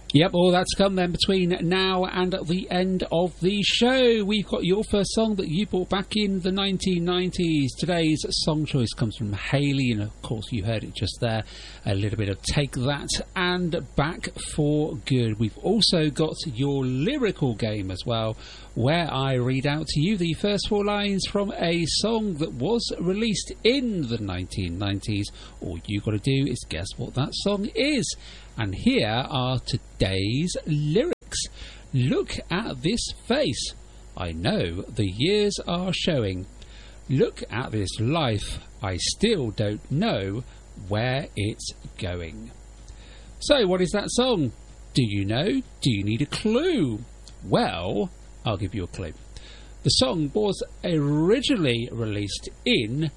Yep, all that's come then between now and the end of the show. We've got your first song that you brought back in the 1990s. Today's song choice comes from Hayley, and of course you heard it just there, a little bit of Take That and Back for Good. We've also got your lyrical game as well, where I read out to you the first four lines from a song that was released in the 1990s. All you got to do is guess what that song is. And here are today's lyrics. Look at this face. I know the years are showing. Look at this life. I still don't know where it's going. So, what is that song? Do you know? Do you need a clue? Well, I'll give you a clue. The song was originally released in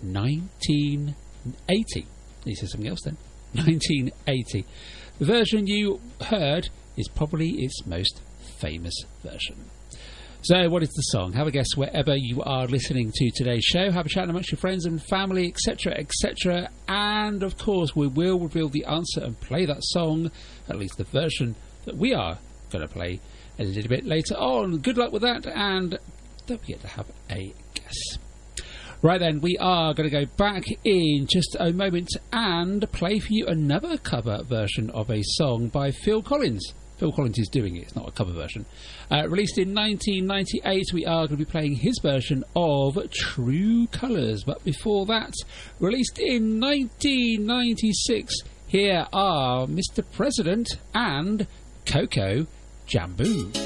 1980. This is something else then. 1980. The version you heard is probably its most famous version. So what is the song? Have a guess wherever you are listening to today's show. Have a chat amongst your friends and family, etc., etc. And of course we will reveal the answer and play that song, at least the version that we are going to play a little bit later on. Good luck with that, and don't forget to have a guess. Right then, we are going to go back in just a moment and play for you another cover version of a song by Phil Collins. Phil Collins is doing it, it's not a cover version. Released in 1998, we are going to be playing his version of True Colours. But before that, released in 1996, here are Mr. President and Coco Jambo.